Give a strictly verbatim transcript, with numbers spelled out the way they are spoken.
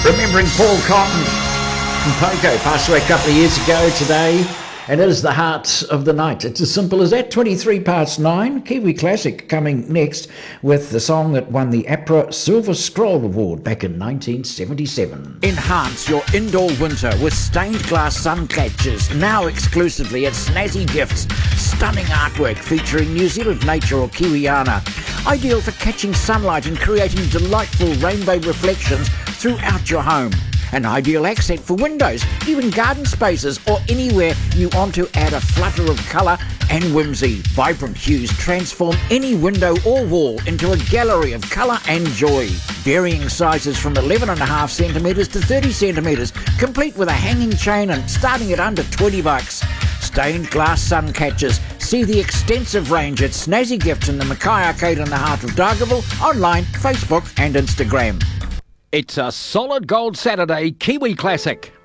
Remembering Paul Cotton from Poco, passed away a couple of years ago today. And it is the heart of the night. It's as simple as that. twenty-three past nine. Kiwi Classic coming next with the song that won the APRA Silver Scroll Award back in nineteen seventy-seven. Enhance your indoor winter with stained glass sun catchers, now exclusively at Snazzy Gifts. Stunning artwork featuring New Zealand nature or Kiwiana. Ideal for catching sunlight and creating delightful rainbow reflections throughout your home. An ideal accent for windows, even garden spaces, or anywhere you want to add a flutter of colour and whimsy. Vibrant hues transform any window or wall into a gallery of colour and joy. Varying sizes from eleven point five centimetres to thirty centimetres, complete with a hanging chain and starting at under twenty bucks. Stained glass sun catchers. See the extensive range at Snazzy Gifts in the Mackay Arcade in the heart of Dargaville, online, Facebook and Instagram. It's a solid gold Saturday Kiwi Classic.